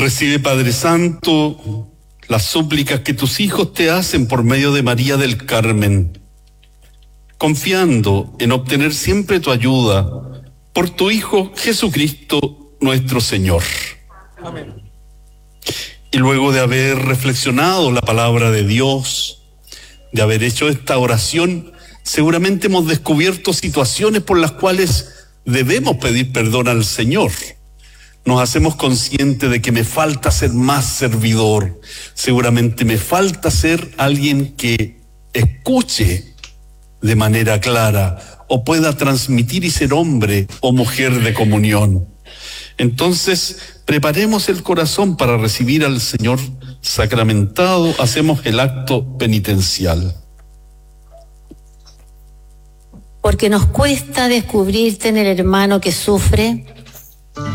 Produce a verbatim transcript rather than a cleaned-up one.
Recibe, Padre Santo, las súplicas que tus hijos te hacen por medio de María del Carmen, confiando en obtener siempre tu ayuda por tu Hijo Jesucristo nuestro Señor. Amén. Y luego de haber reflexionado la palabra de Dios, de haber hecho esta oración, seguramente hemos descubierto situaciones por las cuales debemos pedir perdón al Señor. Nos hacemos conscientes de que me falta ser más servidor. Seguramente me falta ser alguien que escuche de manera clara o pueda transmitir y ser hombre o mujer de comunión. Entonces, preparemos el corazón para recibir al Señor sacramentado. Hacemos el acto penitencial. Porque nos cuesta descubrirte en el hermano que sufre,